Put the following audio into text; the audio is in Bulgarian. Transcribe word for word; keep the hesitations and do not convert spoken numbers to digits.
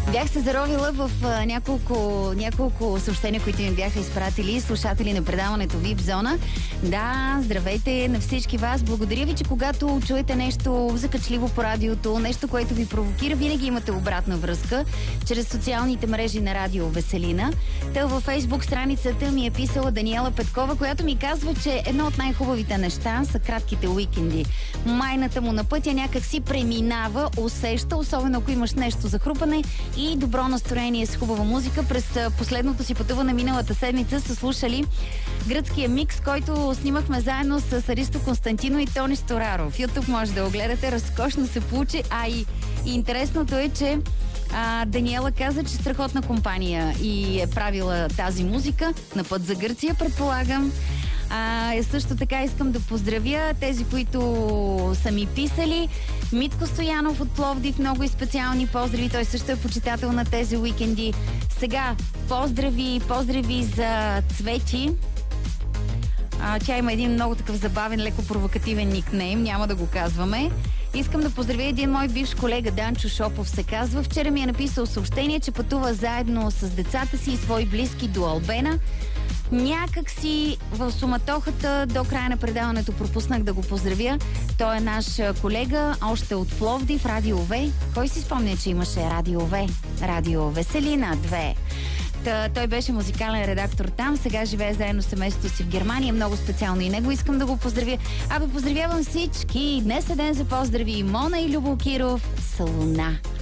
Бях се заровила в а, няколко, няколко съобщения, които ми бяха изпратили слушатели на предаването ви ай пи Зона. Да, здравейте на всички вас. Благодаря ви, че когато чуете нещо закачливо по радиото, нещо, което ви провокира, винаги имате обратна връзка чрез социалните мрежи на Радио Веселина. Та във Фейсбук страницата ми е писала Даниела Петкова, която ми казва, че едно от най-хубавите неща са кратките уикенди. Майната му на пътя някак си преминава, усеща, особено ако имаш нещо за хрупане и добро настроение с хубава музика. През последното си пътуване миналата седмица са слушали гръцкия микс, който снимахме заедно с Аристо Константино и Тони Стораро. В YouTube може да го гледате, разкошно се получи, а и, и интересното е, че а, Даниела каза, че страхотна компания и е правила тази музика на път за Гърция, предполагам. А, също така искам да поздравя тези, които са ми писали. Митко Стоянов от Пловдив, много и специални поздрави. Той също е почитател на тези уикенди. Сега, поздрави, поздрави за Цвети. А, тя има един много такъв забавен, леко провокативен никнейм, няма да го казваме. Искам да поздравя един мой бивш колега, Данчо Шопов се казва. Вчера ми е написал съобщение, че пътува заедно с децата си и свои близки до Албена. Някак си в суматохата до края на предаването пропуснах да го поздравя. Той е наш колега, още от Пловдив, Радио В. Кой си спомня, че имаше Радио В? Радио Веселина две. Та, той беше музикален редактор там, сега живее заедно с семейството си в Германия. Много специално и него искам да го поздравя. Абе, поздравявам всички. Днес е ден за поздрави. Мона и Любо Киров, Салуна.